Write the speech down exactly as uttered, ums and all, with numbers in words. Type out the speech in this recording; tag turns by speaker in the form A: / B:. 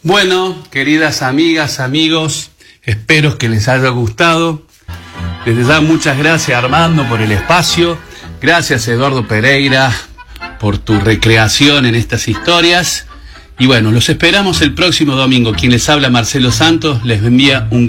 A: Bueno, queridas amigas, amigos, espero que les haya gustado. Desde ya muchas gracias, Armando, por el espacio. Gracias, Eduardo Pereira, por tu recreación en estas historias. Y bueno, los esperamos el próximo domingo. Quien les habla, Marcelo Santos, les envía un